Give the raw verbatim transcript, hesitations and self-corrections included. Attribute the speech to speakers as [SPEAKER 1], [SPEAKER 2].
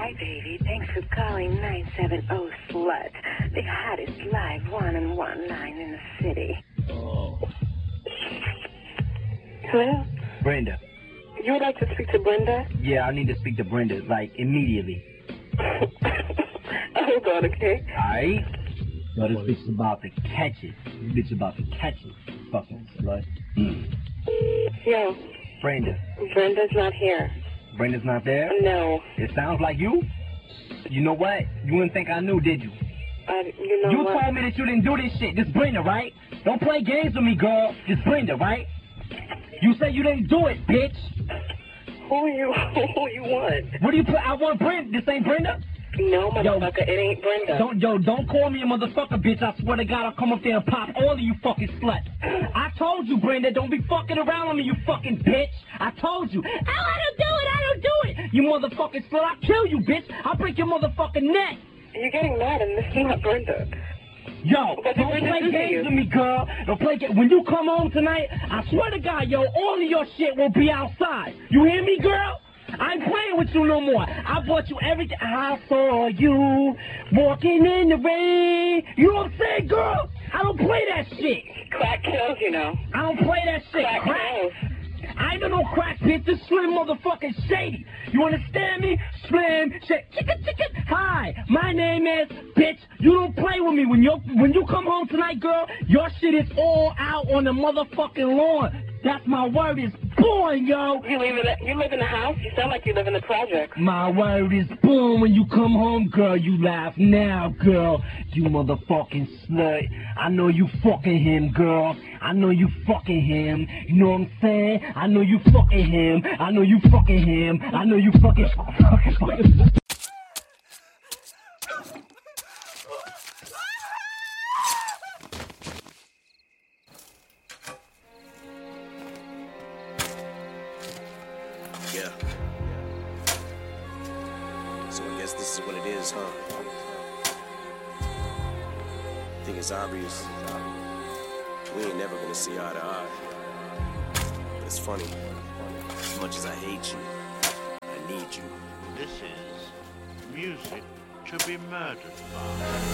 [SPEAKER 1] Hi, baby. Thanks for calling nine seven zero Slut, the hottest live one and one nine in the city.
[SPEAKER 2] Oh.
[SPEAKER 1] Hello?
[SPEAKER 2] Brenda.
[SPEAKER 1] You would like to speak to Brenda?
[SPEAKER 2] Yeah, I need to speak to Brenda, like, immediately.
[SPEAKER 1] Hold on, okay?
[SPEAKER 2] Alright? Yo, this bitch is about to catch it. This bitch is about to catch it. Fucking slut.
[SPEAKER 1] Yo.
[SPEAKER 2] Brenda.
[SPEAKER 1] Brenda's not here.
[SPEAKER 2] Brenda's not there?
[SPEAKER 1] No.
[SPEAKER 2] It sounds like you. You know what? You wouldn't think I knew, did you?
[SPEAKER 1] Uh, you know
[SPEAKER 2] You
[SPEAKER 1] what?
[SPEAKER 2] told me that you didn't do this shit. This Brenda, right? Don't play games with me, girl. This Brenda, right? You said you didn't do it, bitch.
[SPEAKER 1] Who you, who you want?
[SPEAKER 2] What do you put? I want Brenda. This ain't Brenda?
[SPEAKER 1] No, motherfucker, it ain't Brenda.
[SPEAKER 2] Don't, yo, don't call me a motherfucker, bitch. I swear to God, I'll come up there and pop all of you fucking sluts. I told you, Brenda, don't be fucking around with me, you fucking bitch. I told you. Oh, I don't do it, I don't do it. You motherfucking slut, I'll kill you, bitch. I'll break your motherfucking neck.
[SPEAKER 1] You're getting mad and this is not Brenda.
[SPEAKER 2] Yo,
[SPEAKER 1] But
[SPEAKER 2] don't
[SPEAKER 1] Brenda
[SPEAKER 2] play
[SPEAKER 1] do
[SPEAKER 2] games
[SPEAKER 1] you?
[SPEAKER 2] with me, girl. Don't play games. When you come home tonight, I swear to God, yo, all of your shit will be outside. You hear me, girl? I ain't playing with you no more. I bought you everything. I saw you walking in the rain. You know what I'm saying, girl? I don't play that shit.
[SPEAKER 1] Crack kills, you know.
[SPEAKER 2] I don't play that shit.
[SPEAKER 1] Crack kills.
[SPEAKER 2] I ain't no crack, bitch. This Slim motherfucking Shady. You understand me? Slim, shit, chicken, chicken. Hi, my name is bitch. You don't play with me. When you when you come home tonight, girl, your shit is all out on the motherfucking lawn. That's my word is born, yo.
[SPEAKER 1] You live, in the, you live in the house? You sound like you live in the project.
[SPEAKER 2] My word is born. When you come home, girl, you laugh now, girl. You motherfucking slut. I know you fucking him, girl. I know you fucking him. You know what I'm saying? I know you fucking him. I know you fucking him. I know you fucking fucking fucking.
[SPEAKER 3] Yeah. So I guess this is what it is, huh? I think it's obvious. We ain't never gonna see eye to eye. But it's funny. As much as I hate you, I need you.
[SPEAKER 4] This is music to be murdered by.